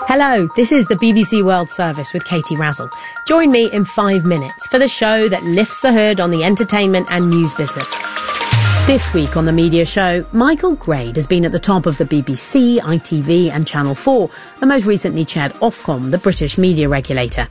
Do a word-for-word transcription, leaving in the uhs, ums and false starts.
Hello, this is the B B C World Service with Katie Razzle. Join me in five minutes for the show that lifts the hood on the entertainment and news business. This week on the media show, Michael Grade has been at the top of the B B C, I T V and Channel four, and most recently chaired Ofcom, the British media regulator.